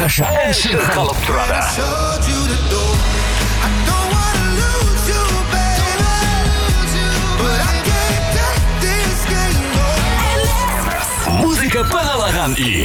әрқашан ән шырқалып тұрады. Музыка бағалаған үй.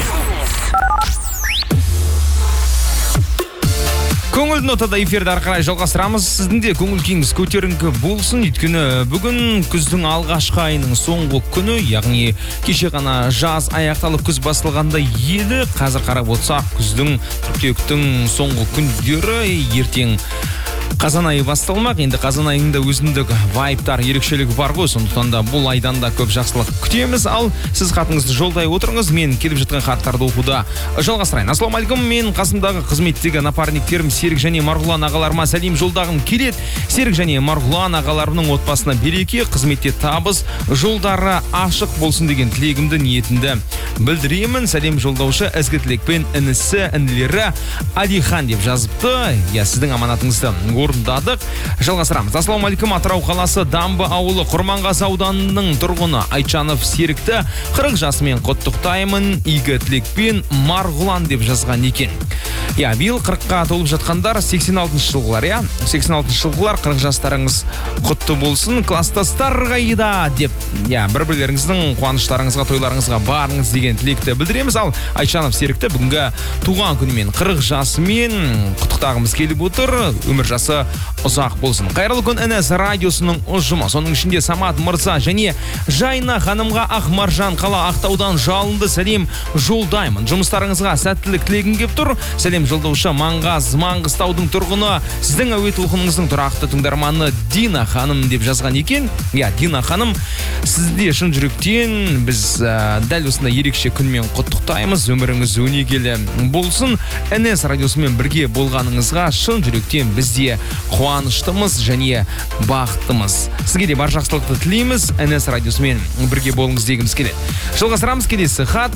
Көңіл нотада эфирді арқарай жалғастырамыз. Сіздің де көңіл күйіңіз көтеріңкі болсын. Өйткені бүгін күздің алғашқы айының соңғы күні, яғни кеше ғана жаз аяқталып күз басылғанда еді. Қазір қарап отырсақ, күздің қыркүйектің соңғы күндері, ертең қазан айы басталмақ. Енді қазан айында өзіндік вайптар, ерекшелігі бар ғой. Сондықтан да бұл айдан да көп жақсылық күтеміз. Ал сіз хатыңызды жолдай отырыңыз. Мен келіп жатқан хаттарды оқуда жалғастырайын. Ассалаумағалейкум, мен қасымдағы қызметтегі напарниктерім Серік және Марғұлан ағаларыма сәлем жолдағым келеді. Серік және Марғұлан ағаларының отбасына береке, қызметте табыс, жолдары ашық болсын деген тілегімді, ниетімді білдіремін. Сәлем жолдаушы ізгі тілекпен інісі, інілері Алихан деп жазыпты. Сіздің аманатыңызды орындадық. Жалғастырамыз. Ассалаумағалейкум, Атырау қаласы Дамбы ауылы Құрманғазы ауданының тұрғыны Айтжанов Серікті 40 жасымен құттықтаймын, игі тілекпен Марғұлан деп жазған екен. Биыл 40-қа толып жатқандар 86 жылғылар, 86 жылғылар, 40 жастарыңыз құтты болсын, кластастар қайда деп, бір-бірлеріңіздің қуаныштарыңызға, тойларыңызға барыңыз деген тілекті білдіреміз. Ал Айтжанов Серікті бүгінгі туған күнімен 40 жасымен құттықтағымыз келіп отыр. Өмір жасы ұзақ болсын. Қайырлы күн НС радиосының ұжымы, соның ішінде Самат Мырза және Жайна ханымға Ақмаржан қала Ақтаудан жалынды сәлем жолдаймын. Жұмыстарыңызға сәттілік тілегім кеп тұр. Сәлем жолдаушы Маңғаз Маңғыстаудың тұрғыны, сіздің әуе толқыныңыздың тұрақты тыңдарманы Дина ханым деп жазған екен. Дина ханым, сізде шын жүректен біз дәл осында ерекше күнмен құттықтаймыз. Өміріңіз өнегелі болсын. НС радиосымен бірге болғаныңызға шын жүректен бізде қуаныштымыз және бақыттымыз. Сізге де бар жақсылықты тілейміз. НС радиосымен бірге болыңыз дегіміз келеді. Жалғастырамыз. Келесі хат.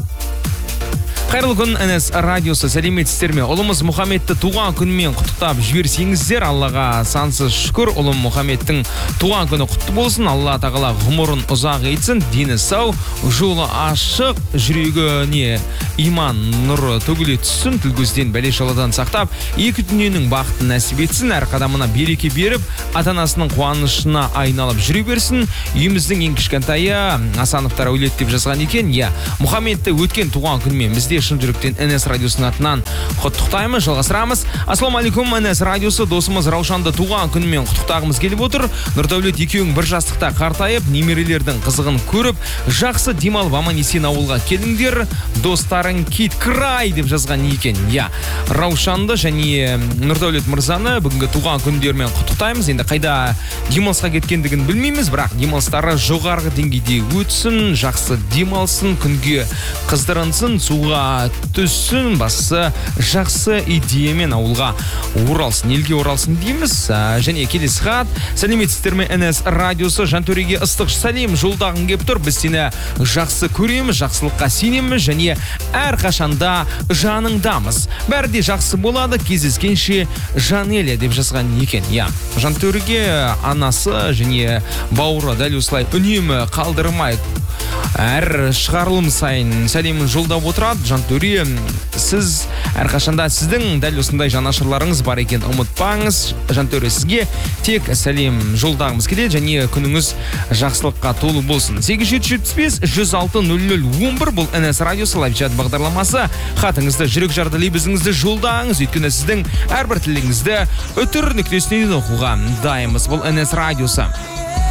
Қайырлы күн НС радиосы, сәлеметсіздер ме? Ұлымыз Мұхаммедті туған күнімен құттықтап жіберсеңіздер, Аллаға сансыз шүкір. Ұлым Мұхаммедтің туған күні құтты болсын. Алла тағала ғұмырын ұзақ етсін, дені сау, жолы ашық, жүрегіне иман нұры төгіле түссін, тіл көзден бәле шаладан сақтап, екі дүниенің бақытын нәсіп етсін, әр қадамына береке беріп, ата-анасының қуанышына айналып жүре берсін. Үйіміздің ең кішкентайы Асановтар әулет деп жазған екен. Мұхаммедті өткен туған күнімен бізде шын жүректен НС радиосының атынан құттықтаймыз. Жалғастырамыз. Ассалаумағалейкум, НС радиосы, досымыз Раушанды туған күнімен құттықтағымыз келіп отыр. Нұрдәулет екеуің бір жастықта қартайып, немерелердің қызығын көріп, жақсы демалып аман-есен ауылға келіңдер. Достарың кит край деп жазған екен. Раушанды және Нұрдәулет мырзаны бүгінгі туған күндерімен құттықтаймыз. Енді қайда демалысқа кеткендігін білмейміз, бірақ демалыстары жоғарғы деңгейде өтсін, жақсы демалсын, күнге қыздырынсын, суға түссін, басы жақсы идеямен ауылға оралсын, елге оралсын дейміз. Және келесі хат. Сәлеметсіздер ме НС радиосы, Жантөреге ыстық сәлем жолдағың кеп тұр. Біз сені жақсы көреміз, жақсылыққа сенеміз және әрқашанда жаныңдамыз. Бәрі де жақсы болады, кездескенше Жанеля деп жазған екен. Жантөреге анасы және бауыры дәл осылай үнемі қалдырмай әр шығарылым сайын сәлемін жолдап отырады. Жантөре, сіз әрқашанда сіздің дәл осындай жанашырларыңыз бар екен, ұмытпаңыз. Жантөре, сізге тек сәлем жолдағымыз келеді және күніңіз жақсылыққа толы болсын. 8775-106-00-11 бұл НС радиосы лайв-чат бағдарламасы. Хатыңызды, жүрек жарды лебізіңізді жолдаңыз, өйткені сіздің әрбір тілегіңізді үтір нүктесінен оқуға дайынбыз. Бұл НС радиосы.